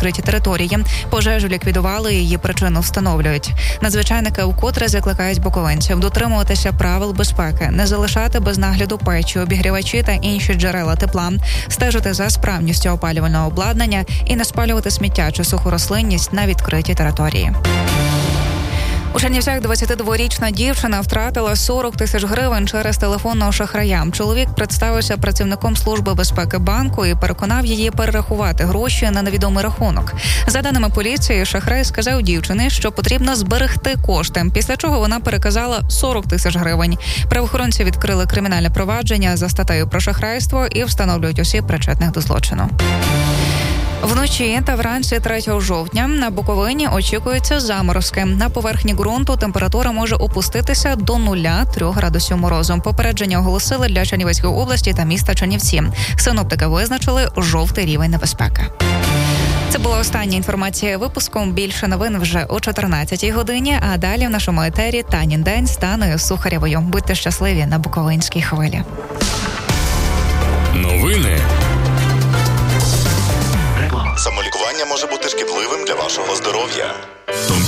відкритій території. Пожежу ліквідували, її причину встановлюють. Надзвичайники вкотре закликають буковинців дотримуватися правил безпеки, не залишати без нагляду печі, обігрівачі та інші джерела тепла, стежити за справністю опалювального обладнання і не спалювати сміття чи суху рослинність на відкритій території. У Чернівцях 22-річна дівчина втратила 40 тисяч гривень через телефонного шахрая. Чоловік представився працівником Служби безпеки банку і переконав її перерахувати гроші на невідомий рахунок. За даними поліції, шахрай сказав дівчині, що потрібно зберегти кошти, після чого вона переказала 40 тисяч гривень. Правоохоронці відкрили кримінальне провадження за статтею про шахрайство і встановлюють усіх причетних до злочину. Вночі та вранці 3 жовтня на Буковині очікуються заморозки. На поверхні ґрунту температура може опуститися до 0-3 градусів морозу. Попередження оголосили для Чернівецької області та міста Чернівці. Синоптики визначили жовтий рівень небезпеки. Це була остання інформація випуску. Більше новин вже о 14-й годині, а далі в нашому етері Танін день з Таною Сухарєвою. Будьте щасливі на Буковинській хвилі. Новини. Самолікування може бути шкідливим для вашого здоров'я.